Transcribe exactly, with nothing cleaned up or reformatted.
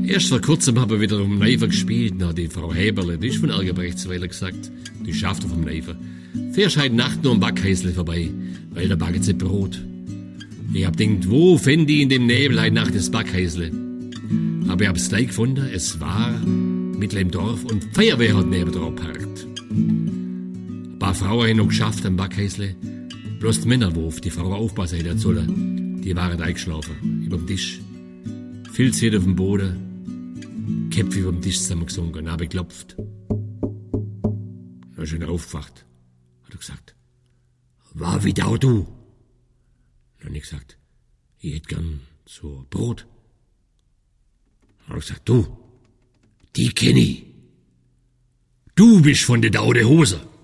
Erst vor kurzem haben wir wieder um Neifer gespielt. Na, die Frau Heberle, die ist von Ergebrechtsweiler gesagt. Die schafft auf dem Neifer. Fährst heute Nacht nur am Backhäusle vorbei, weil da backen sie Brot. Ich hab denkt, wo fänd ich in dem Nebel heute Nacht das Backhäusle? Aber ich hab's gleich gefunden, es war mitten im Dorf und die Feuerwehr hat neben dran geparkt. Ein paar Frauen haben noch geschafft am Backhäusle. Bloß die Männer, wo auf die Frau aufpassen hätten sollen, die waren eingeschlafen, über dem Tisch. Filz auf dem Boden, Köpfe über dem Tisch zusammengesunken, und habe geklopft. Dann ist er aufgewacht, hat er gesagt, war wieder auch du? Dann habe ich gesagt, ich hätte gern so Brot. Dann hat er gesagt, du, die kenn ich. Du bist von der Daude Hose.